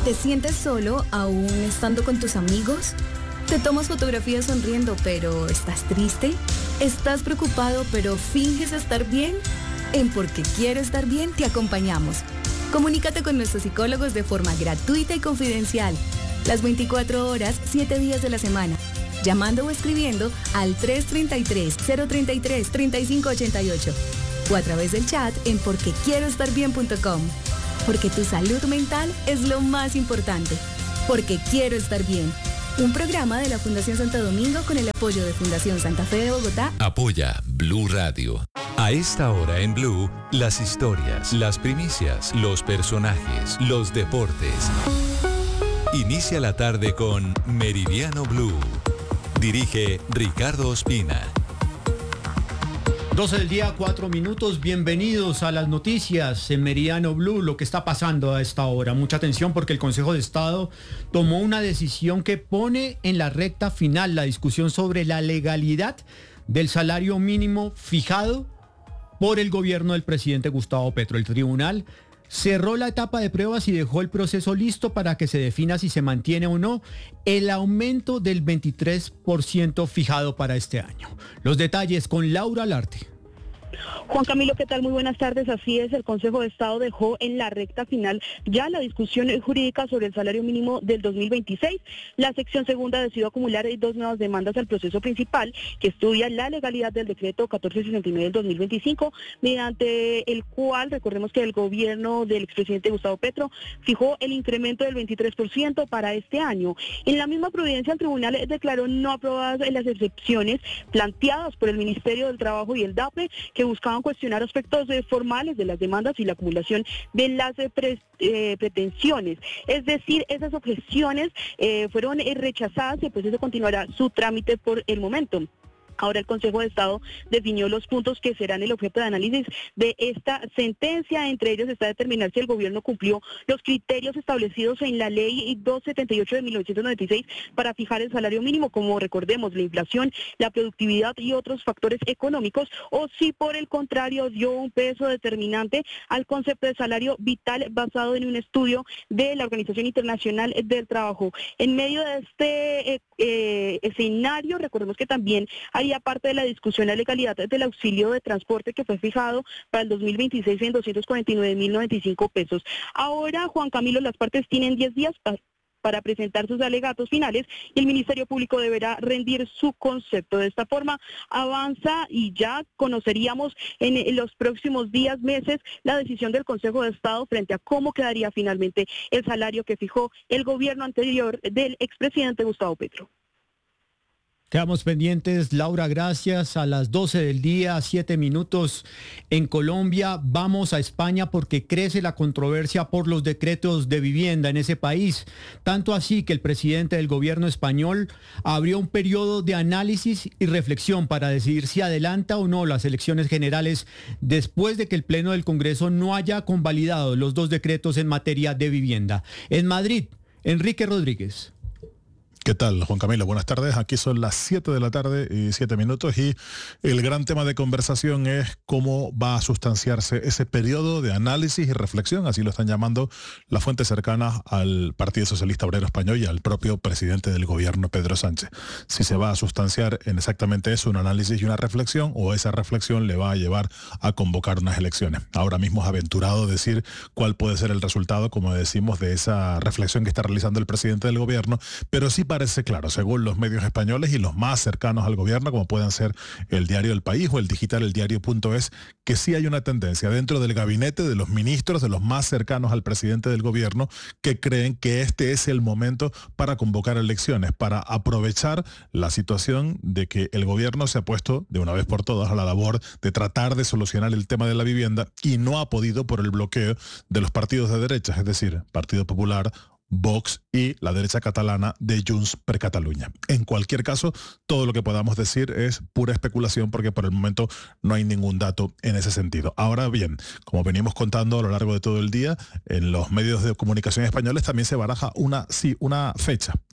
¿Te sientes solo aún estando con tus amigos? ¿Te tomas fotografías sonriendo pero estás triste? ¿Estás preocupado pero finges estar bien? En Porque Quiero Estar Bien te acompañamos. Comunícate con nuestros psicólogos de forma gratuita y confidencial. Las 24 horas, 7 días de la semana. Llamando o escribiendo al 333-033-3588 o a través del chat en porquequieroestarbien.com. Porque tu salud mental es lo más importante. Porque Quiero Estar Bien. Un programa de la Fundación Santo Domingo con el apoyo de Fundación Santa Fe de Bogotá. Apoya Blue Radio. A esta hora en Blue, las historias, las primicias, los personajes, los deportes. Inicia la tarde con Meridiano Blue. Dirige Ricardo Ospina. 12 del día, 4 minutos. Bienvenidos a las noticias en Meridiano Blue, lo que está pasando a esta hora. Mucha atención porque el Consejo de Estado tomó una decisión que pone en la recta final la discusión sobre la legalidad del salario mínimo fijado por el gobierno del presidente Gustavo Petro. El tribunal cerró la etapa de pruebas y dejó el proceso listo para que se defina si se mantiene o no el aumento del 23% fijado para este año. Los detalles con Laura Larte. Juan Camilo, ¿qué tal? Muy buenas tardes. Así es, el Consejo de Estado dejó en la recta final ya la discusión jurídica sobre el salario mínimo del 2026. La sección segunda decidió acumular 2 nuevas demandas al proceso principal que estudia la legalidad del decreto 1469 del 2025, mediante el cual, recordemos que el gobierno del expresidente Gustavo Petro fijó el incremento del 23% para este año. En la misma providencia, el tribunal declaró no aprobadas las excepciones planteadas por el Ministerio del Trabajo y el DAPE, que buscaban cuestionar aspectos formales de las demandas y la acumulación de las pretensiones. Es decir, esas objeciones fueron rechazadas y el proceso continuará su trámite por el momento. Ahora el Consejo de Estado definió los puntos que serán el objeto de análisis de esta sentencia. Entre ellos está determinar si el gobierno cumplió los criterios establecidos en la ley 278 de 1996 para fijar el salario mínimo, como recordemos, la inflación, la productividad y otros factores económicos, o si por el contrario dio un peso determinante al concepto de salario vital basado en un estudio de la Organización Internacional del Trabajo. En medio de este escenario, recordemos que también haría parte de la discusión la legalidad del auxilio de transporte que fue fijado para el 2026 en 249.095 pesos. Ahora, Juan Camilo, las partes tienen 10 días para presentar sus alegatos finales y el Ministerio Público deberá rendir su concepto. De esta forma avanza y ya conoceríamos en los próximos días, meses, la decisión del Consejo de Estado frente a cómo quedaría finalmente el salario que fijó el gobierno anterior del expresidente Gustavo Petro. Quedamos pendientes, Laura, gracias. A las 12 del día, 7 minutos en Colombia. Vamos a España porque crece la controversia por los decretos de vivienda en ese país. Tanto así que el presidente del gobierno español abrió un periodo de análisis y reflexión para decidir si adelanta o no las elecciones generales después de que el Pleno del Congreso no haya convalidado los 2 decretos en materia de vivienda. En Madrid, Enrique Rodríguez. ¿Qué tal, Juan Camilo? Buenas tardes. Aquí son las 7 de la tarde y 7 minutos y el gran tema de conversación es cómo va a sustanciarse ese periodo de análisis y reflexión, así lo están llamando las fuentes cercanas al Partido Socialista Obrero Español y al propio presidente del gobierno, Pedro Sánchez. Si se va a sustanciar en exactamente eso, un análisis y una reflexión, o esa reflexión le va a llevar a convocar unas elecciones. Ahora mismo es aventurado decir cuál puede ser el resultado, como decimos, de esa reflexión que está realizando el presidente del gobierno, pero sí parece claro, según los medios españoles y los más cercanos al gobierno, como puedan ser el diario El País o el digital El Diario.es, que sí hay una tendencia dentro del gabinete de los ministros, de los más cercanos al presidente del gobierno, que creen que este es el momento para convocar elecciones, para aprovechar la situación de que el gobierno se ha puesto de una vez por todas a la labor de tratar de solucionar el tema de la vivienda y no ha podido por el bloqueo de los partidos de derecha, es decir, Partido Popular, Vox y la derecha catalana de Junts per Catalunya. En cualquier caso, todo lo que podamos decir es pura especulación porque por el momento no hay ningún dato en ese sentido. Ahora bien, como venimos contando a lo largo de todo el día, en los medios de comunicación españoles también se baraja una fecha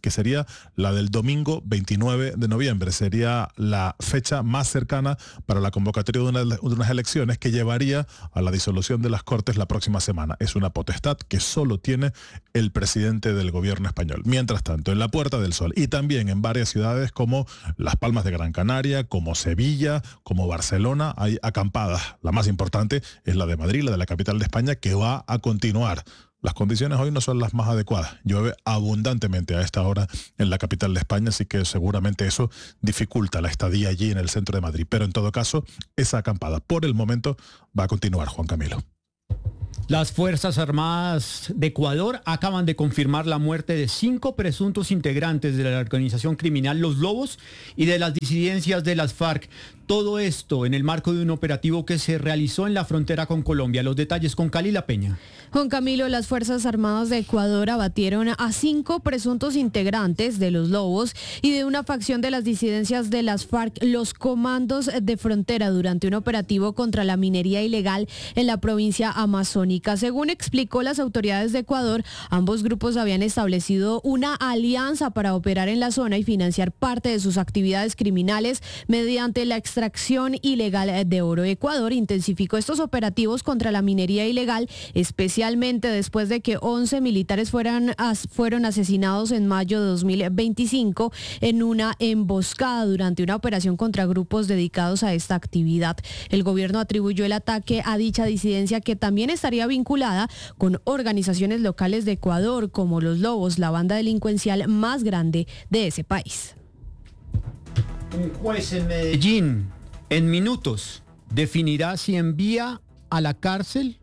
que sería la del domingo 29 de noviembre. Sería la fecha más cercana para la convocatoria de unas elecciones que llevaría a la disolución de las Cortes la próxima semana. Es una potestad que solo tiene el presidente del gobierno español. Mientras tanto, en la Puerta del Sol y también en varias ciudades como Las Palmas de Gran Canaria, como Sevilla, como Barcelona, hay acampadas. La más importante es la de Madrid, la de la capital de España, que va a continuar. Las condiciones hoy no son las más adecuadas. Llueve abundantemente a esta hora en la capital de España, así que seguramente eso dificulta la estadía allí en el centro de Madrid. Pero en todo caso, esa acampada por el momento va a continuar, Juan Camilo. Las Fuerzas Armadas de Ecuador acaban de confirmar la muerte de 5 presuntos integrantes de la organización criminal Los Lobos y de las disidencias de las FARC. Todo esto en el marco de un operativo que se realizó en la frontera con Colombia. Los detalles con Cali La Peña. Juan Camilo, las Fuerzas Armadas de Ecuador abatieron a 5 presuntos integrantes de Los Lobos y de una facción de las disidencias de las FARC, los comandos de frontera, durante un operativo contra la minería ilegal en la provincia amazónica. Según explicó las autoridades de Ecuador, ambos grupos habían establecido una alianza para operar en la zona y financiar parte de sus actividades criminales mediante la extracción ilegal de oro. Ecuador intensificó estos operativos contra la minería ilegal, especialmente después de que 11 militares fueron asesinados en mayo de 2025 en una emboscada durante una operación contra grupos dedicados a esta actividad. El gobierno atribuyó el ataque a dicha disidencia, que también estaría vinculada con organizaciones locales de Ecuador como Los Lobos, la banda delincuencial más grande de ese país. Un juez en Medellín, en minutos, definirá si envía a la cárcel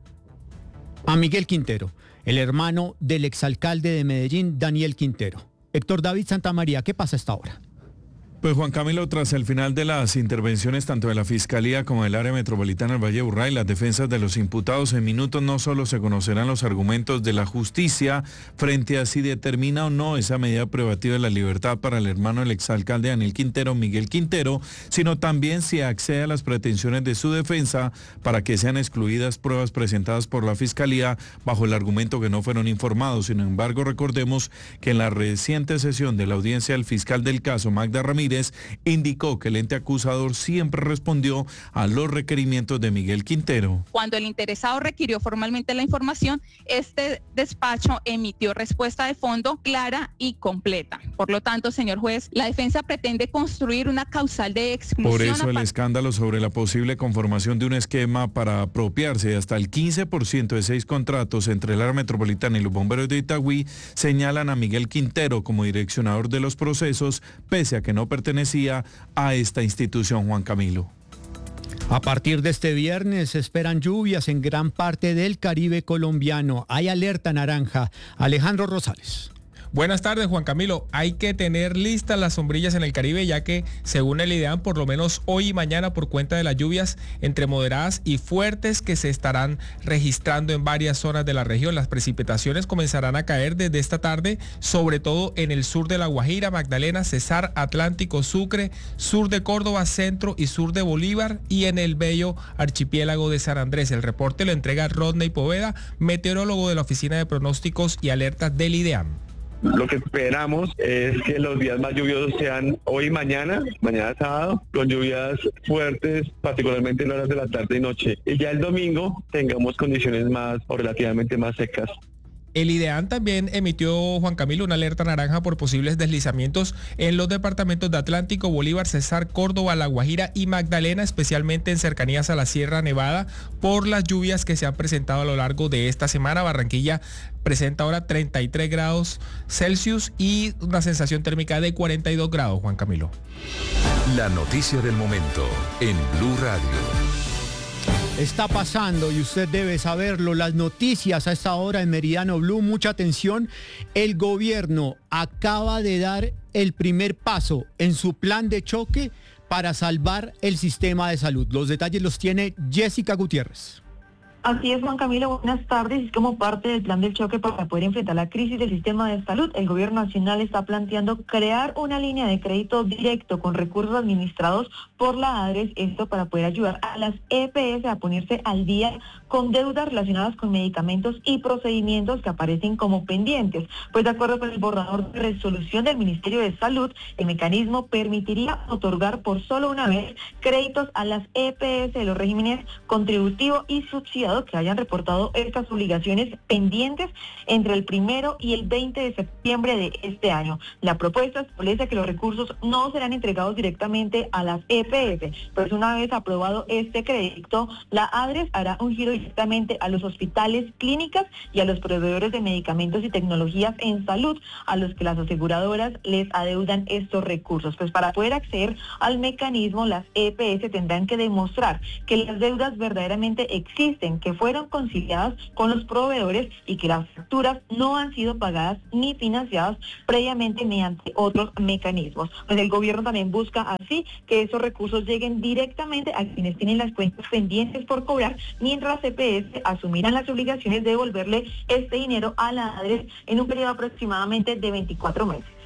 a Miguel Quintero, el hermano del exalcalde de Medellín, Daniel Quintero. Héctor David Santamaría, ¿qué pasa a esta hora? Pues Juan Camilo, tras el final de las intervenciones tanto de la Fiscalía como del área metropolitana del Valle de Aburrá y las defensas de los imputados, en minutos no solo se conocerán los argumentos de la justicia frente a si determina o no esa medida privativa de la libertad para el hermano del exalcalde Daniel Quintero, Miguel Quintero, sino también si accede a las pretensiones de su defensa para que sean excluidas pruebas presentadas por la Fiscalía bajo el argumento que no fueron informados. Sin embargo, recordemos que en la reciente sesión de la audiencia, el fiscal del caso, Magda Ramírez, indicó que el ente acusador siempre respondió a los requerimientos de Miguel Quintero. Cuando el interesado requirió formalmente la información, este despacho emitió respuesta de fondo clara y completa. Por lo tanto, señor juez, la defensa pretende construir una causal de exclusión. Por eso el escándalo sobre la posible conformación de un esquema para apropiarse de hasta el 15% de 6 contratos entre el área metropolitana y los bomberos de Itagüí señalan a Miguel Quintero como direccionador de los procesos, pese a que no pertenecía a esta institución, Juan Camilo. A partir de este viernes se esperan lluvias en gran parte del Caribe colombiano. Hay alerta naranja. Alejandro Rosales. Buenas tardes, Juan Camilo. Hay que tener listas las sombrillas en el Caribe, ya que, según el IDEAM, por lo menos hoy y mañana, por cuenta de las lluvias entre moderadas y fuertes que se estarán registrando en varias zonas de la región, las precipitaciones comenzarán a caer desde esta tarde, sobre todo en el sur de La Guajira, Magdalena, Cesar, Atlántico, Sucre, sur de Córdoba, centro y sur de Bolívar y en el bello archipiélago de San Andrés. El reporte lo entrega Rodney Poveda, meteorólogo de la Oficina de Pronósticos y Alertas del IDEAM. Lo que esperamos es que los días más lluviosos sean hoy y mañana sábado, con lluvias fuertes, particularmente en horas de la tarde y noche. Y ya el domingo tengamos condiciones más o relativamente más secas. El IDEAM también emitió, Juan Camilo, una alerta naranja por posibles deslizamientos en los departamentos de Atlántico, Bolívar, Cesar, Córdoba, La Guajira y Magdalena, especialmente en cercanías a la Sierra Nevada, por las lluvias que se han presentado a lo largo de esta semana. Barranquilla presenta ahora 33 grados Celsius y una sensación térmica de 42 grados, Juan Camilo. La noticia del momento en Blue Radio. Está pasando y usted debe saberlo, las noticias a esta hora en Meridiano Blue, mucha atención. El gobierno acaba de dar el primer paso en su plan de choque para salvar el sistema de salud. Los detalles los tiene Jessica Gutiérrez. Así es, Juan Camilo, buenas tardes. Como parte del plan del choque para poder enfrentar la crisis del sistema de salud, el gobierno nacional está planteando crear una línea de crédito directo con recursos administrados por la ADRES, esto para poder ayudar a las EPS a ponerse al día con deudas relacionadas con medicamentos y procedimientos que aparecen como pendientes. Pues de acuerdo con el borrador de resolución del Ministerio de Salud, el mecanismo permitiría otorgar por solo una vez créditos a las EPS de los regímenes contributivo y subsidiado que hayan reportado estas obligaciones pendientes entre el 1 y el 20 de septiembre de este año. La propuesta establece que los recursos no serán entregados directamente a las EPS, pues una vez aprobado este crédito, la ADRES hará un giro directamente a los hospitales, clínicas y a los proveedores de medicamentos y tecnologías en salud, a los que las aseguradoras les adeudan estos recursos. Pues para poder acceder al mecanismo, las EPS tendrán que demostrar que las deudas verdaderamente existen, que fueron conciliadas con los proveedores y que las facturas no han sido pagadas ni financiadas previamente mediante otros mecanismos. Pues el gobierno también busca así que esos recursos lleguen directamente a quienes tienen las cuentas pendientes por cobrar, mientras las EPS asumirán las obligaciones de devolverle este dinero a la ADRES en un periodo aproximadamente de 24 meses.